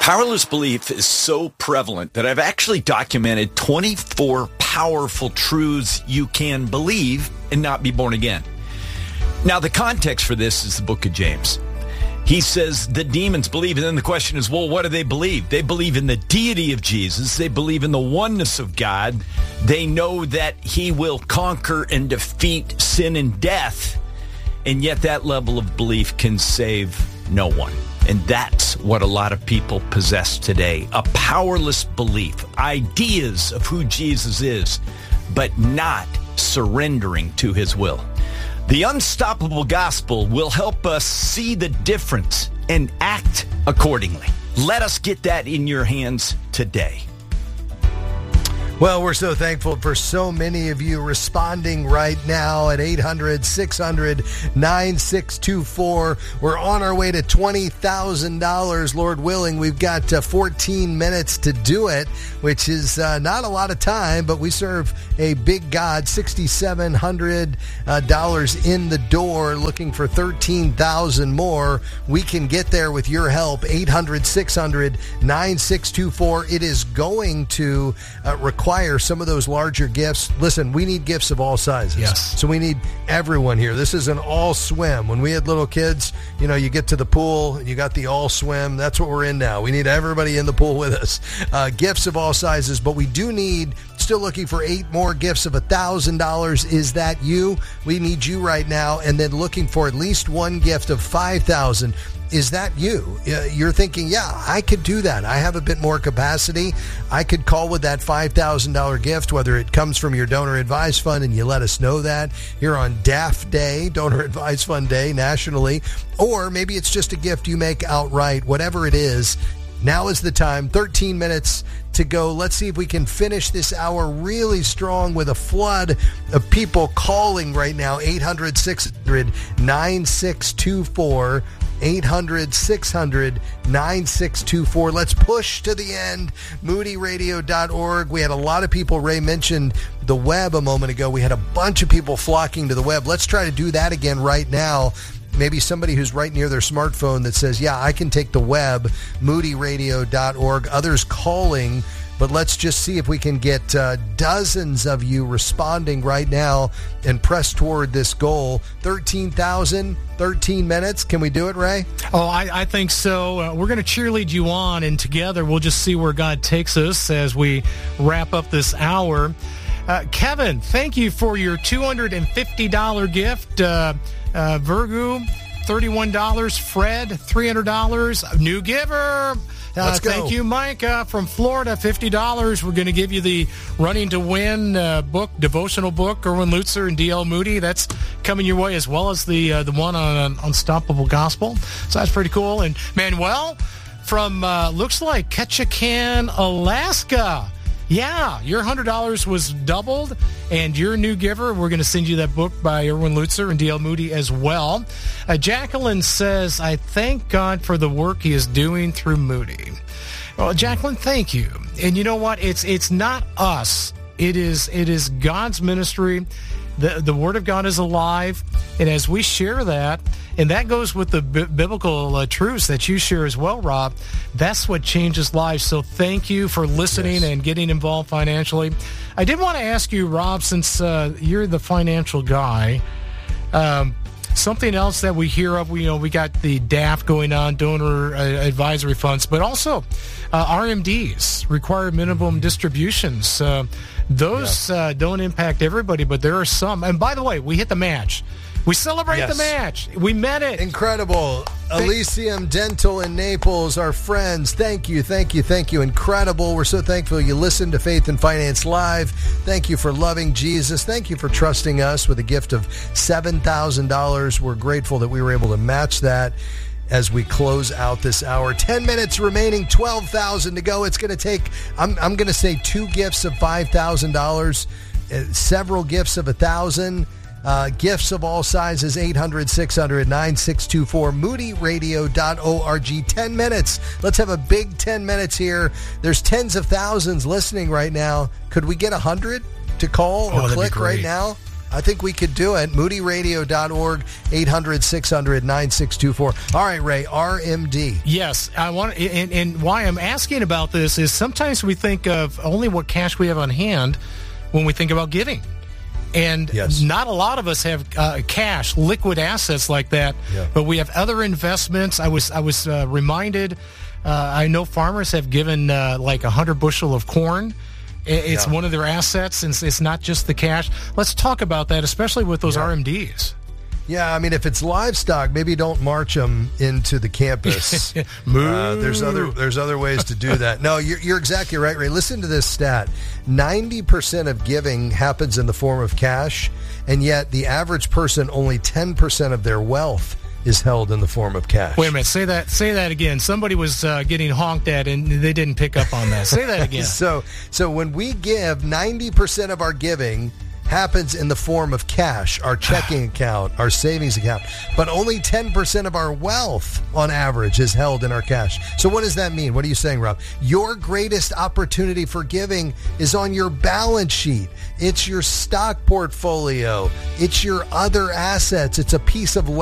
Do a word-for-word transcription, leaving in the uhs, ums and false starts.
Powerless belief is so prevalent that I've actually documented twenty-four powerful truths you can believe and not be born again. Now, the context for this is the book of James. He says the demons believe, and then the question is, well, what do they believe? They believe in the deity of Jesus. They believe in the oneness of God. They know that he will conquer and defeat sin and death, and yet that level of belief can save no one. And that's what a lot of people possess today, a powerless belief, ideas of who Jesus is, but not surrendering to his will. The Unstoppable Gospel will help us see the difference and act accordingly. Let us get that in your hands today. Well, we're so thankful for so many of you responding right now at eight hundred, six hundred, nine six two four. We're on our way to twenty thousand dollars, Lord willing. We've got uh, fourteen minutes to do it, which is uh, not a lot of time, but we serve a big God. six thousand seven hundred dollars uh, in the door, looking for thirteen thousand more. We can get there with your help. eight hundred, six hundred, nine six two four. It is going to uh, require some of those larger gifts. Listen, we need gifts of all sizes. Yes. So we need everyone here. This is an all swim. When we had little kids, you know, you get to the pool and you got the all swim. That's what we're in now. We need everybody in the pool with us. Uh, gifts of all sizes, but we do need, still looking for eight more gifts of one thousand dollars. Is that you? We need you right now. And then looking for at least one gift of five thousand dollars. Is that you? You're thinking, yeah, I could do that. I have a bit more capacity. I could call with that five thousand dollars gift, whether it comes from your Donor Advise Fund, and you let us know that here on D A F Day, Donor Advise Fund Day, nationally, or maybe it's just a gift you make outright. Whatever it is, now is the time. thirteen minutes to go. Let's see if we can finish this hour really strong with a flood of people calling right now. eight hundred, six hundred, nine six two four. eight hundred, six hundred, nine six two four. Let's push to the end. moody radio dot org. We had a lot of people. Ray mentioned the web a moment ago. We had a bunch of people flocking to the web. Let's try to do that again right now. Maybe somebody who's right near their smartphone that says, yeah, I can take the web, moody radio dot org. Others calling, but let's just see if we can get uh, dozens of you responding right now and press toward this goal. thirteen thousand, thirteen minutes. Can we do it, Ray? Oh, I, I think so. Uh, we're going to cheerlead you on, and together we'll just see where God takes us as we wrap up this hour. Uh, Kevin, thank you for your two hundred fifty dollars gift. Uh, uh, Virgu, thirty-one dollars. Fred, three hundred dollars. New giver. Uh, Let's go. Thank you, Micah from Florida, fifty dollars. We're going to give you the Running to Win uh, book, devotional book, Erwin Lutzer and D L Moody. That's coming your way, as well as the uh, the one on Unstoppable Gospel. So that's pretty cool. And Manuel from, uh, looks like Ketchikan, Alaska. Yeah, your one hundred dollars was doubled, and your new giver, we're going to send you that book by Erwin Lutzer and D L Moody as well. Uh, Jacqueline says, I thank God for the work he is doing through Moody. Well, Jacqueline, thank you. And you know what? It's it's not us. It is it is God's ministry. The, the Word of God is alive, and as we share that, and that goes with the b- biblical uh, truths that you share as well, Rob, that's what changes lives. So thank you for listening yes. and getting involved financially. I did want to ask you, Rob, since uh, you're the financial guy, um, something else that we hear of, you know, we got the D A F going on, donor uh, advisory funds, but also uh, R M Ds, required minimum distributions. Uh, those yeah. uh, don't impact everybody, but there are some. And by the way, we hit the match. We celebrate yes. the match. We met it. Incredible. Thank- Elysium Dental in Naples, our friends. Thank you, thank you, thank you. Incredible. We're so thankful you listened to Faith and Finance Live. Thank you for loving Jesus. Thank you for trusting us with a gift of seven thousand dollars. We're grateful that we were able to match that as we close out this hour. ten minutes remaining, twelve thousand to go. It's going to take, I'm, I'm going to say two gifts of five thousand dollars, uh, several gifts of one thousand dollars. Uh, gifts of all sizes, eight hundred, six hundred, nine six two four, moody radio dot org. ten minutes. Let's have a big ten minutes here. There's tens of thousands listening right now. Could we get one hundred to call or oh, click right now? I think we could do it. moody radio dot org, eight hundred, six hundred, nine six two four. All right, Ray, R M D. Yes, I want, and, and why I'm asking about this is sometimes we think of only what cash we have on hand when we think about giving. And yes. not a lot of us have uh, cash, liquid assets like that, yeah. but we have other investments. I was I was uh, reminded, uh, I know farmers have given uh, like a hundred bushel of corn. It's yeah. one of their assets, and it's not just the cash. Let's talk about that, especially with those yeah. R M Ds. Yeah, I mean, if it's livestock, maybe don't march them into the campus. uh, there's other there's other ways to do that. No, you're, you're exactly right, Ray. Listen to this stat. ninety percent of giving happens in the form of cash, and yet the average person, only ten percent of their wealth is held in the form of cash. Wait a minute. Say that Say that again. Somebody was uh, getting honked at, and they didn't pick up on that. Say that again. so, so when we give, ninety percent of our giving happens in the form of cash, our checking account, our savings account, but only ten percent of our wealth on average is held in our cash. So what does that mean? What are you saying, Rob? Your greatest opportunity for giving is on your balance sheet. It's your stock portfolio. It's your other assets. It's a piece of